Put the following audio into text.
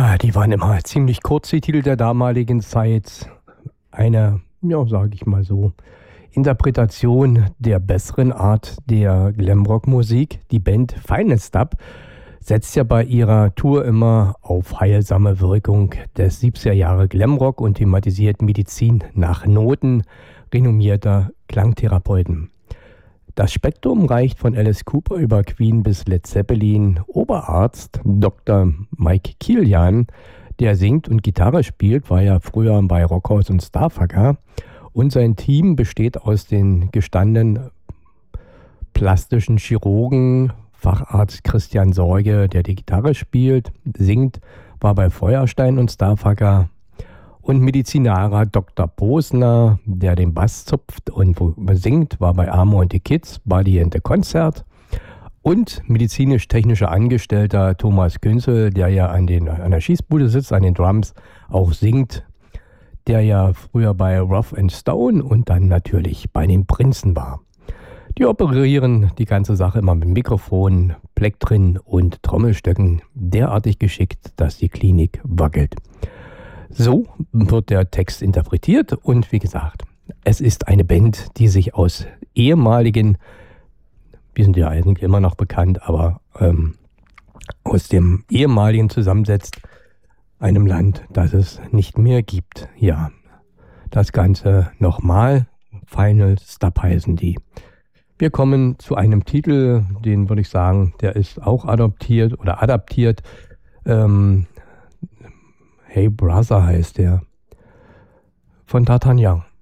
Ja, die waren immer ziemlich kurz, die Titel der damaligen Zeit. Eine, ja, sage ich mal so, Interpretation der besseren Art der Glamrock-Musik. Die Band Finest Up setzt ja bei ihrer Tour immer auf heilsame Wirkung des 70er Jahre Glamrock und thematisiert Medizin nach Noten renommierter Klangtherapeuten. Das Spektrum reicht von Alice Cooper über Queen bis Led Zeppelin. Oberarzt Dr. Mike Kilian, der singt und Gitarre spielt, war ja früher bei Rockhaus und Starfucker. Und sein Team besteht aus den gestandenen plastischen Chirurgen, Facharzt Christian Sorge, der die Gitarre spielt, singt, war bei Feuerstein und Starfucker. Und Medizinara Dr. Posner, der den Bass zupft und singt, war bei Amor and the Kids, Buddy and the Concert. Und medizinisch-technischer Angestellter Thomas Künzel, der ja an der Schießbude sitzt, an den Drums, auch singt, der ja früher bei Rough and Stone und dann natürlich bei den Prinzen war. Die operieren die ganze Sache immer mit Mikrofon, Plektren und Trommelstöcken derartig geschickt, dass die Klinik wackelt. So wird der Text interpretiert und wie gesagt, es ist eine Band, die sich aus ehemaligen, wir sind ja eigentlich immer noch bekannt, aber aus dem ehemaligen zusammensetzt, einem Land, das es nicht mehr gibt. Ja, das Ganze nochmal, Final Stop heißen die. Wir kommen zu einem Titel, den würde ich sagen, der ist auch adaptiert. Hey Brother heißt der, von D'Artagnan.